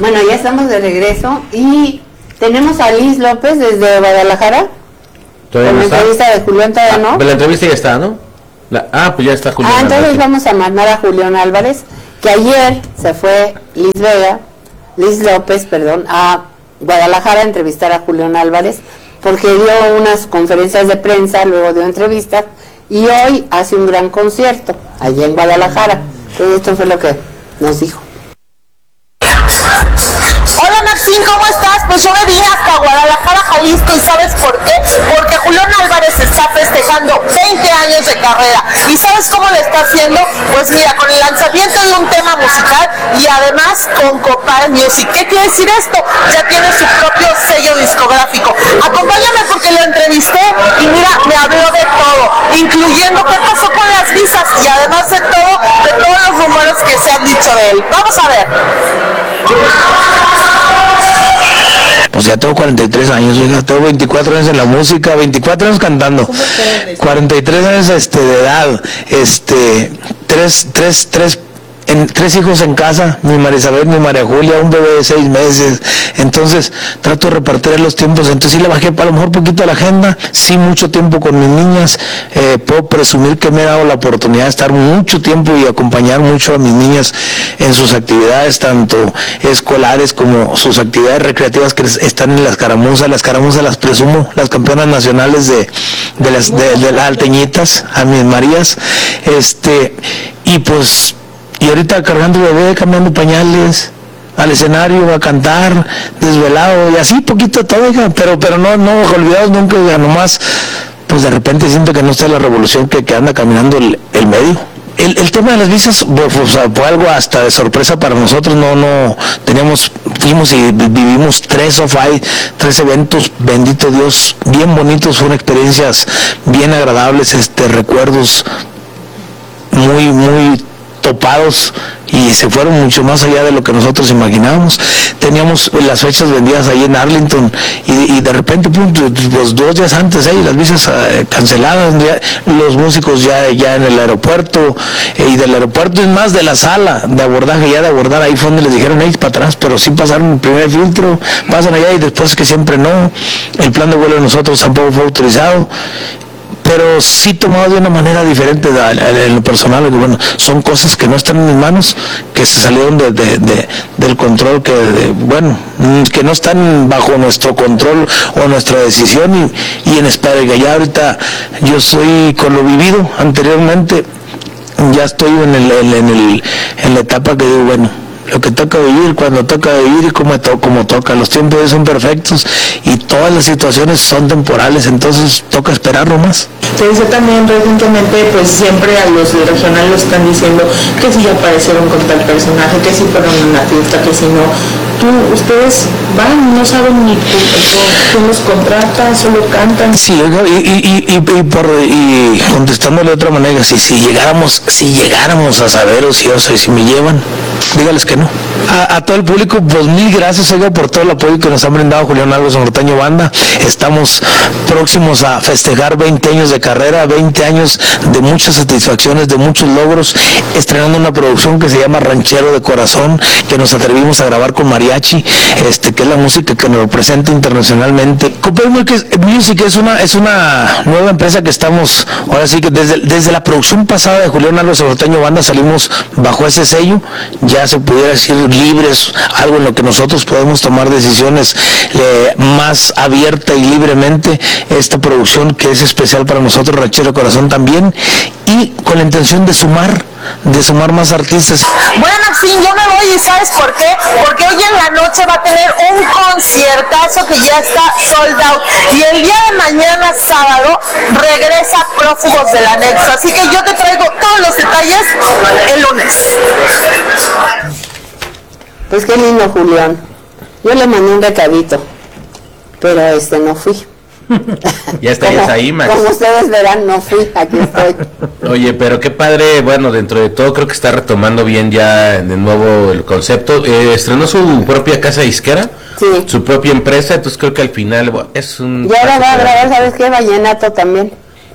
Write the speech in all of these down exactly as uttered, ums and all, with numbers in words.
Bueno, ya estamos de regreso y tenemos a Liz López desde Guadalajara. ¿Todavía con no la está? entrevista de Julián, todavía Ah, no. pero la entrevista ya está, ¿no? La, ah, pues ya está Julián. Ah, entonces Álvarez. vamos a mandar a Julián Álvarez, que ayer se fue Liz Vega, Liz López, perdón, a Guadalajara a entrevistar a Julián Álvarez, porque dio unas conferencias de prensa, luego dio entrevistas, y hoy hace un gran concierto allá en Guadalajara. Entonces esto fue lo que nos dijo. Hola Maxín, ¿cómo estás? Pues yo me vine hasta Guadalajara, Jalisco, ¿y sabes por qué? Porque Julián Álvarez está festejando veinte años de carrera. ¿Y sabes cómo lo está haciendo? Pues mira, con el lanzamiento de un tema musical y además con Copal Music. ¿Qué quiere decir esto? Ya tiene su propio sello discográfico. Acompáñame porque lo entrevisté y mira, me habló de todo, incluyendo qué pasó con las visas y además de todo, de todos los rumores que se han dicho de él. Vamos a ver. Pues ya tengo cuarenta y tres años, oiga, tengo veinticuatro años en la música, veinticuatro años cantando, cuarenta y tres años este, de edad, este, tres, tres, tres, en, tres hijos en casa, mi María Isabel, mi María Julia, un bebé de seis meses, entonces trato de repartir los tiempos, entonces sí le bajé a lo mejor poquito a la agenda, sí mucho tiempo con mis niñas, eh, puedo presumir que me he dado la oportunidad de estar mucho tiempo y acompañar mucho a mis niñas en sus actividades, tanto escolares como sus actividades recreativas que están en las escaramuzas, las escaramuzas las presumo, las campeonas nacionales de, de las de, de las alteñitas, a mis Marías, este, y pues y ahorita cargando bebé, cambiando pañales, al escenario, a cantar, desvelado, y así poquito todo, hija, pero pero no, no, olvidados nunca, hija, nomás, pues de repente siento que no está la revolución que, que anda caminando el, el medio. El, el tema de las visas pues, o sea, fue algo hasta de sorpresa para nosotros, no, no, teníamos, fuimos y vivimos tres o five, tres eventos, bendito Dios, bien bonitos, fueron experiencias bien agradables, este, recuerdos muy, muy topados y se fueron mucho más allá de lo que nosotros imaginábamos. Teníamos las fechas vendidas ahí en Arlington y, y de repente pum, los dos días antes eh, las visas eh, canceladas, ya, los músicos ya, ya en el aeropuerto eh, y del aeropuerto es más de la sala de abordaje, ya de abordar ahí fue donde les dijeron hey, para atrás, pero sí pasaron el primer filtro, pasan allá y después que siempre no, el plan de vuelo de nosotros tampoco fue autorizado, pero sí tomado de una manera diferente en lo personal, bueno, son cosas que no están en mis manos, que se salieron de, de, de, del control, que de, bueno, que no están bajo nuestro control o nuestra decisión y, y en espera, que ya ahorita yo estoy con lo vivido anteriormente, ya estoy en, el, en, el, en la etapa que digo, bueno, lo que toca vivir, cuando toca vivir y como, to como toca, los tiempos son perfectos y todas las situaciones son temporales, entonces toca esperar nomás. Se dice también recientemente, pues siempre a los regionales lo están diciendo que si ya aparecieron con tal personaje, que si fueron a una fiesta, que si no. Tú, ustedes van, no saben ni quién los contrata, solo cantan. Sí, y, y, y, y, por, y contestándole de otra manera, si, si llegáramos, si llegáramos a saber o si, o sea, si me llevan, dígales que no. A, a todo el público, pues mil gracias, oiga, por todo el apoyo que nos han brindado Julián Álvarez Norteño Banda. Estamos próximos a festejar veinte años de carrera, veinte años de muchas satisfacciones, de muchos logros, estrenando una producción que se llama Ranchero de Corazón, que nos atrevimos a grabar con mariachi, este, que es la música que nos representa internacionalmente. Copal Music es una, es una nueva empresa que estamos, ahora sí que desde, desde la producción pasada de Julián Álvarez Norteño Banda salimos bajo ese sello, ya se pudiera decir libres, algo en lo que nosotros podemos tomar decisiones eh, más abierta y libremente. Esta producción que es especial para nosotros, Ranchero de Corazón también, y con la intención de sumar, de sumar más artistas. Bueno, Maxín, yo me voy y ¿sabes por qué? Porque hoy en la noche va a tener un conciertazo que ya está sold out y el día de mañana, sábado, regresa Prófugos del Anexo, así que yo te traigo todos los detalles el lunes. Pues qué lindo, Julián. Yo le mandé un recadito, pero este no fui. Ya estarías como, ahí, Max. Como ustedes verán, no fui, aquí estoy. Oye, pero qué padre, bueno, dentro de todo creo que está retomando bien ya de nuevo el concepto. Eh, estrenó su propia casa disquera, sí, su propia empresa, entonces creo que al final bueno, es un... Y ahora va a grabar, ¿sabes qué? Vallenato también.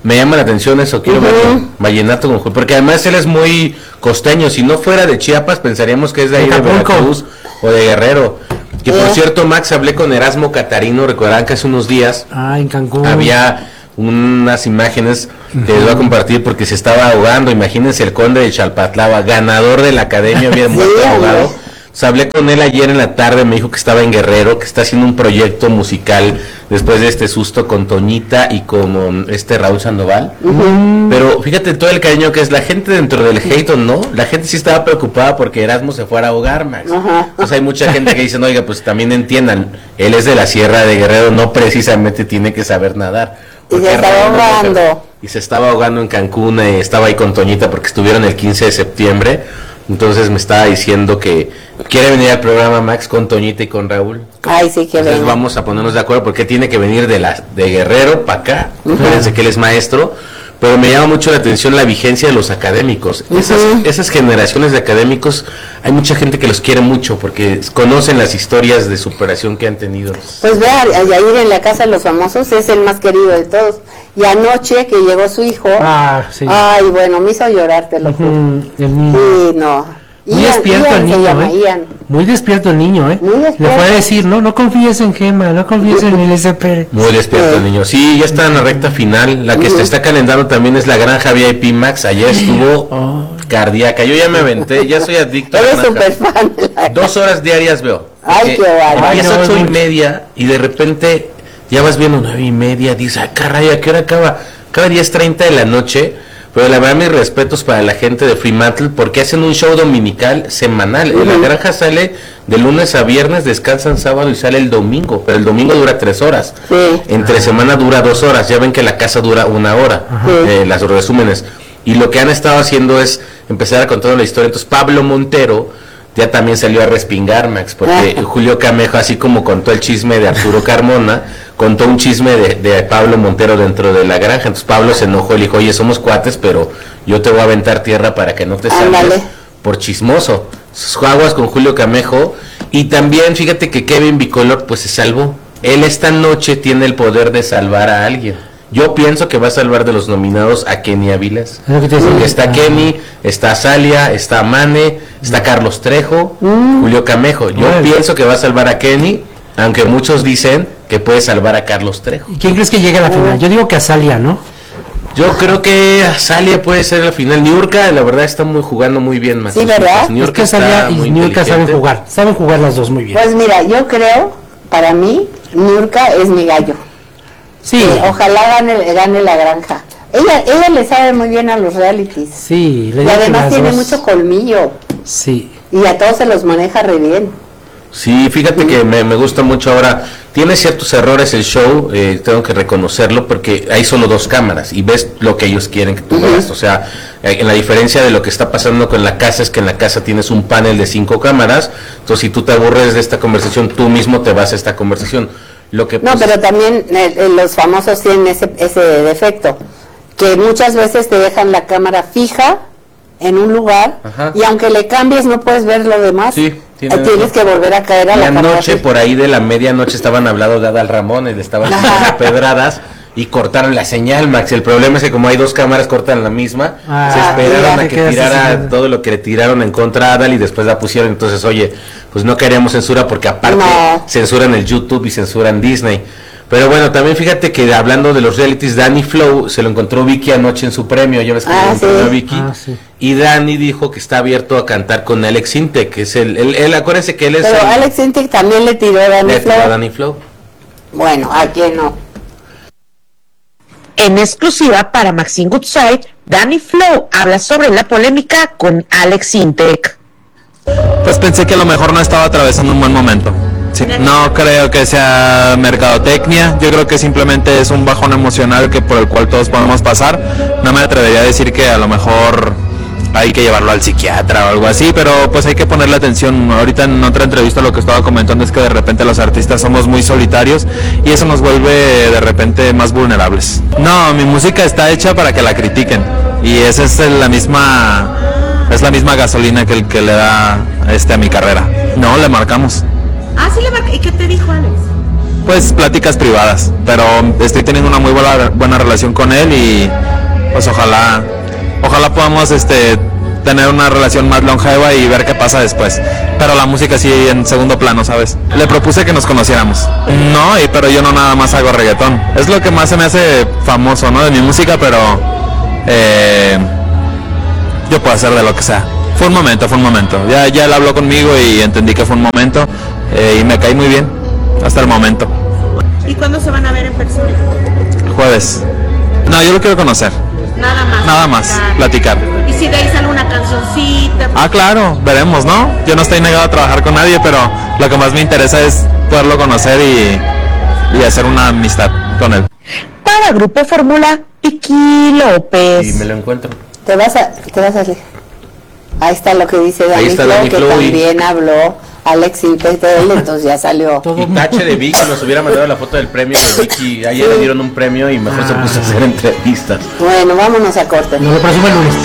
Me llama la atención eso, quiero Ujú. verlo. Vallenato con Julio, porque además él es muy costeño. Si no fuera de Chiapas, pensaríamos que es de ahí de Acapulco. Veracruz o de Guerrero. Que por Eh. cierto, Max, hablé con Erasmo Catarino, recordarán que hace unos días Ah, en Cancún. había unas imágenes que les voy a compartir porque se estaba ahogando. Imagínense el conde de Chalpatlava, ganador de la academia, había muerto Sí, ahogado. hombre. O sea, hablé con él ayer en la tarde, me dijo que estaba en Guerrero, que está haciendo un proyecto musical después de este susto con Toñita y con um, este Raúl Sandoval. Pero fíjate todo el cariño que es la gente dentro del hate, ¿o no? La gente sí estaba preocupada porque Erasmo se fuera a ahogar, Max. Ajá. Entonces hay mucha gente que dice, no, oiga, pues también entiendan, él es de la Sierra de Guerrero, no precisamente tiene que saber nadar. Y se Porque estaba Raúl no puede- ahogando. Y se estaba ahogando en Cancún, eh, estaba ahí con Toñita porque estuvieron el quince de septiembre. Entonces me estaba diciendo que quiere venir al programa Max con Toñita y con Raúl. Ay, sí, que Entonces venga. vamos a ponernos de acuerdo porque tiene que venir de la de Guerrero para acá. Fíjense que él es maestro, pero me llama mucho la atención la vigencia de los académicos. Esas, Ujú. esas generaciones de académicos, hay mucha gente que los quiere mucho porque conocen las historias de superación que han tenido. Pues ve a, a Yair en la casa de los famosos, es el más querido de todos. Y anoche que llegó su hijo, Ah, sí. ay, bueno, me hizo llorar, te lo juro. Ujú, el niño. Sí, no. Muy Ian- despierto Ian el se niño, llama, ¿eh? Ian. Muy despierto el niño, ¿eh? Muy Le despierto. puede decir, no, no confíes en Gema, no confíes en Elise Pérez. Muy despierto Sí. el niño. Sí, ya está en la recta final. La que se está calentando también es la Granja V I P Max. Ayer estuvo Oh. cardíaca. Yo ya me aventé, ya soy adicto a la Eres Granja. súper fan de la Dos horas diarias veo. Ay, Porque qué bárbaro. Empieza Ay, no, ocho y es mucho. media y de repente ya vas viendo nueve y media. Dices, ah, caray, ¿a qué hora acaba? Acaba diez treinta de la noche. Pero la verdad, mis respetos para la gente de Fremantle porque hacen un show dominical semanal. La Granja sale de lunes a viernes, descansan sábado y sale el domingo. Pero el domingo dura tres horas. Sí. Entre semana dura dos horas. Ya ven que la casa dura una hora. eh, las resúmenes. Y lo que han estado haciendo es empezar a contar la historia. Entonces Pablo Montero ya también salió a respingar, Max, porque Ah. Julio Camejo, así como contó el chisme de Arturo Carmona, contó un chisme de, de Pablo Montero dentro de la granja. Entonces Pablo se enojó y le dijo, oye, somos cuates, pero yo te voy a aventar tierra para que no te salves Ándale. por chismoso. Sus aguas con Julio Camejo. Y también fíjate que Kevin Bicolor pues se salvó. Él esta noche tiene el poder de salvar a alguien. Yo pienso que va a salvar de los nominados a Kenny Aviles. Es lo que te decía. Porque está Kenny, está Salia, está Mane, está Carlos Trejo, Julio Camejo. Yo Órale. pienso que va a salvar a Kenny, aunque muchos dicen que puede salvar a Carlos Trejo. ¿Y quién crees que llegue a la final? Yo digo que a Salia, ¿no? Yo creo que Salia puede ser la final. Niurka, la verdad, está muy jugando muy bien, Max. Sí, ¿verdad? Es que Salia y Niurka saben jugar. Saben jugar las dos muy bien. Pues mira, yo creo, para mí, Niurka es mi gallo. Sí, Eh, ojalá gane, gane la granja. Ella, ella le sabe muy bien a los realities. sí. le Y digo que además las tiene dos- mucho colmillo. Sí. Y a todos se los maneja re bien. Sí, fíjate que me, me gusta mucho ahora. Tiene ciertos errores el show, eh, tengo que reconocerlo, porque hay solo dos cámaras y ves lo que ellos quieren que tú veas. O sea, eh, en la diferencia de lo que está pasando con la casa es que en la casa tienes un panel de cinco cámaras. Entonces, si tú te aburres de esta conversación, tú mismo te vas a esta conversación. Lo que No, pues, pero también eh, eh, los famosos tienen ese, ese defecto, que muchas veces te dejan la cámara fija en un lugar Ajá. y aunque le cambies no puedes ver lo demás. Sí, Eh, tiene tienes que volver a caer a y la cámara anoche, fija. por ahí de la medianoche, estaban hablando de Adal Ramón y le estaban tirando pedradas y cortaron la señal, Max. El problema es que como hay dos cámaras, cortan la misma. Ah, se esperaron ya. a Te que quedas tirara así. todo lo que le tiraron en contra a Adal y después la pusieron. Entonces, oye, pues no queríamos censura porque aparte No. censuran el YouTube y censuran Disney. Pero bueno, también fíjate que hablando de los realities, Danny Flow se lo encontró Vicky anoche en su premio. Ya ves que Ah, le encontró sí. a Vicky. Ah, sí. Y Danny dijo que está abierto a cantar con Alex Intec, que es el, él, él acuérdense que él es Pero el, Alex Intec también le tiró a Dani le tiró a Flow. Danny Flow. Bueno, ¿a quién no? En exclusiva para Maxine Goodside, Danny Flow habla sobre la polémica con Alex Intec. Pues pensé que a lo mejor no estaba atravesando un buen momento. Sí, no creo que sea mercadotecnia, yo creo que simplemente es un bajón emocional que por el cual todos podemos pasar. No me atrevería a decir que a lo mejor hay que llevarlo al psiquiatra o algo así, pero pues hay que ponerle atención. Ahorita en otra entrevista lo que estaba comentando es que de repente los artistas somos muy solitarios y eso nos vuelve de repente más vulnerables. No, mi música está hecha para que la critiquen y esa es la misma es la misma gasolina que el que le da este a mi carrera. No, le marcamos. Ah, sí le marqué. ¿Y qué te dijo Alex? pues pláticas privadas, pero estoy teniendo una muy buena, buena relación con él y pues ojalá, ojalá podamos este tener una relación más longeva y ver qué pasa después. Pero la música sí en segundo plano, ¿sabes? Le propuse que nos conociéramos. No, y, pero yo no nada más hago reggaetón. Es lo que más se me hace famoso, ¿no? De mi música, pero eh, yo puedo hacer de lo que sea. Fue un momento, fue un momento. Ya, ya él habló conmigo y entendí que fue un momento eh, y me caí muy bien hasta el momento. ¿Y cuándo se van a ver en persona? Jueves. No, yo lo quiero conocer. Nada más. Nada más, platicar. ¿Y si de ahí sale una cancioncita? Ah, claro, veremos, ¿no? Yo no estoy negado a trabajar con nadie, pero lo que más me interesa es poderlo conocer y, y hacer una amistad con él. Para Grupo Fórmula, Vicky López. Y me lo encuentro. Te vas a, te vas a leer. Ahí está lo que dice Dani está Flo, Dani que Flo y- también habló Alex Intec de él, entonces ya salió. Y tache de Vicky, nos hubiera mandado la foto del premio de Vicky. Ayer le dieron un premio y mejor se puso a hacer entrevistas. Bueno, vámonos a corte. No lo presume el lunes.